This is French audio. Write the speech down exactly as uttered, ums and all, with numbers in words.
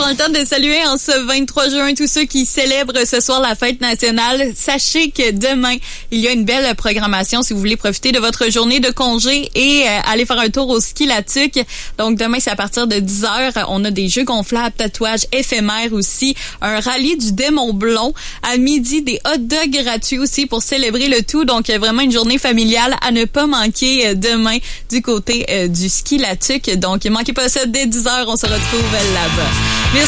le temps de saluer en ce vingt-trois juin tous ceux qui célèbrent ce soir la fête nationale. Sachez que demain, il y a une belle programmation si vous voulez profiter de votre journée de congé et euh, aller faire un tour au ski Latuc. Donc demain, c'est à partir de dix heures. On a des jeux gonflables, tatouages éphémères aussi, un rallye du démon blond. À midi, des hot dogs gratuits aussi pour célébrer le tout. Donc vraiment une journée familiale à ne pas manquer euh, demain du côté euh, du ski Latuc. Donc manquez pas ça dès dix heures. On se retrouve là-bas.